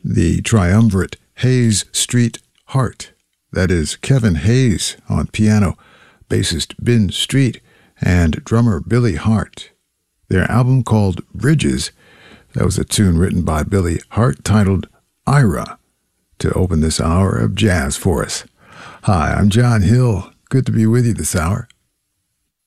the triumvirate Hayes Street Heart. That is Kevin Hayes on piano, bassist Ben Street, and drummer Billy Hart. Their album called Bridges, that was a tune written by Billy Hart titled Ira, to open this hour of jazz for us. Hi, I'm John Hill. Good to be with you this hour.